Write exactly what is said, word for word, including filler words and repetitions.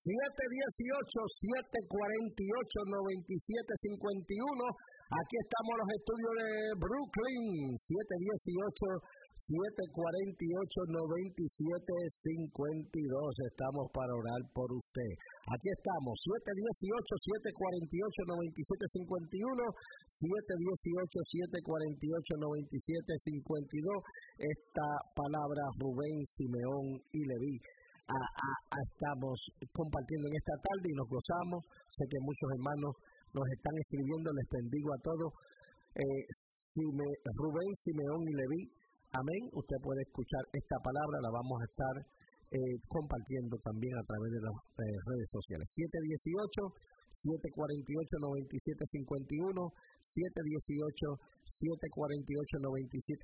siete dieciocho, siete cuarenta y ocho, noventa y siete cincuenta y uno. Aquí estamos en los estudios de Brooklyn. siete dieciocho, siete cuarenta y ocho, noventa y siete cincuenta y dos. Estamos para orar por usted. Aquí estamos, siete dieciocho, siete cuarenta y ocho, noventa y siete cincuenta y uno, siete dieciocho, siete cuarenta y ocho, noventa y siete cincuenta y dos. Esta palabra Rubén, Simeón y Leví. A, a, a estamos compartiendo en esta tarde y nos gozamos. Sé que muchos hermanos nos están escribiendo, les bendigo a todos. Eh, Sime, Rubén, Simeón y Leví, amén. Usted puede escuchar esta palabra, la vamos a estar eh, compartiendo también a través de las eh, redes sociales. siete dieciocho, siete cuarenta y ocho, noventa y siete cincuenta y uno, siete dieciocho, siete cuarenta y ocho, noventa y siete